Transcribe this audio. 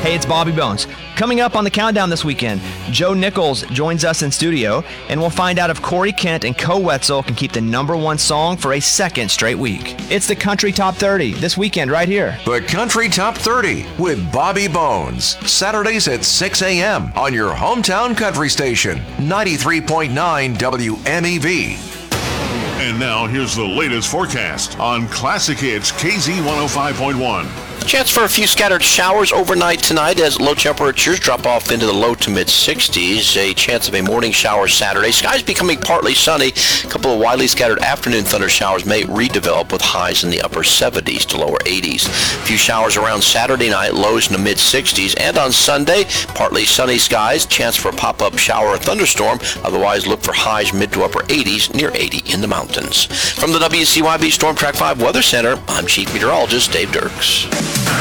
Hey, it's Bobby Bones. Coming up on the countdown this weekend, Joe Nichols joins us in studio, and we'll find out if Corey Kent and Co Wetzel can keep the #1 song for a second straight week. It's the Country Top 30 this weekend right here. The Country Top 30 with Bobby Bones. Saturdays at 6 a.m. on your hometown country station, 93.9 WMEV. And now here's the latest forecast on Classic Hits KZ 105.1. Chance for a few scattered showers overnight tonight as low temperatures drop off into the low to mid 60s. A chance of a morning shower Saturday. Skies becoming partly sunny. A couple of widely scattered afternoon thunder showers may redevelop with highs in the upper 70s to lower 80s. A few showers around Saturday night, lows in the mid 60s. And on Sunday, partly sunny skies. Chance for a pop-up shower or thunderstorm. Otherwise, look for highs mid to upper 80s, near 80 in the mountains. From the WCYB Storm Track 5 Weather Center, I'm Chief Meteorologist Dave Dirks.